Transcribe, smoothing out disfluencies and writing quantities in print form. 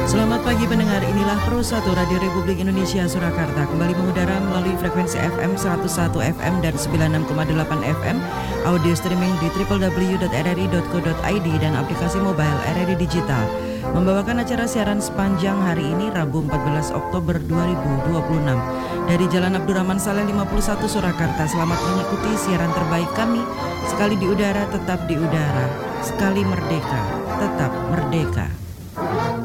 Selamat pagi pendengar, inilah Pro 1 Radio Republik Indonesia Surakarta kembali mengudara melalui frekuensi FM 101 FM dan 96,8 FM, audio streaming di www.rri.co.id dan aplikasi mobile RRI Digital. Membawakan acara siaran sepanjang hari ini Rabu 14 Oktober 2026 dari Jalan Abdurrahman Saleh 51 Surakarta. Selamat mengikuti siaran terbaik kami. Sekali di udara, tetap di udara. Sekali merdeka, tetap merdeka.